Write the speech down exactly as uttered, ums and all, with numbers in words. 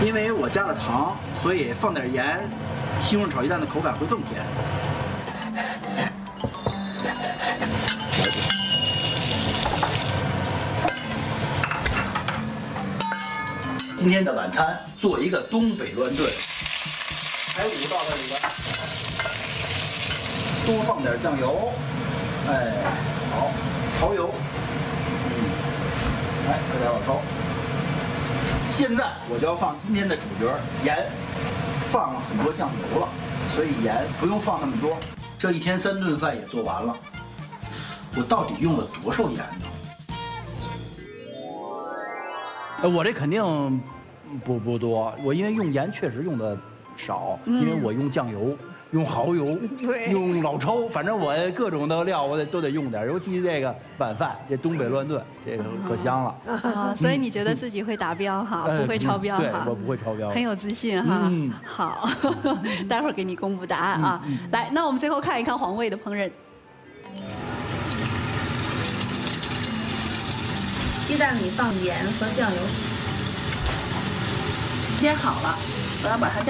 因为我加了糖，所以放点盐，西红柿炒鸡蛋的口感会更甜。今天的晚餐做一个东北乱炖，排骨倒在里边，多放点酱油，哎，好，蚝油，嗯，来，搁点老抽。现在我就要放今天的主角盐，放了很多酱油了，所以盐不用放那么多。这一天三顿饭也做完了，我到底用了多少盐呢？呃，我这肯定不不多，我因为用盐确实用的少， 嗯、 因为我用酱油、用蚝油、 对， 用老抽，反正我各种的料我得都得用点，尤其这个晚饭，这东北乱炖，这个可香了。 啊，所以你觉得自己会达标哈， 嗯、 不会超标哈？ 对，我不会超标， 很有自信哈。 嗯， 好，待会儿给你公布答案啊。 嗯嗯、 来，那我们最后看一看黄卫的烹饪。 鸡蛋里放盐和酱油，煎好了，我要把它加。